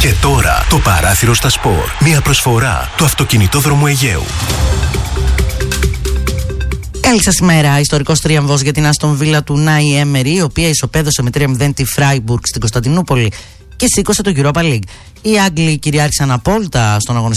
Και τώρα το παράθυρο στα σπορ. Μια προσφορά του Αυτοκινητόδρομου Αιγαίου. Καλή σας ημέρα. Ιστορικός τρίαμβος για την Άστον Βίλα του Νάι Έμερι, η οποία ισοπαίδωσε με 3-0 τη Φράιμπουργκ στην Κωνσταντινούπολη και σήκωσε το Europa League. Οι Άγγλοι κυριάρχησαν απόλυτα στον αγωνιστικό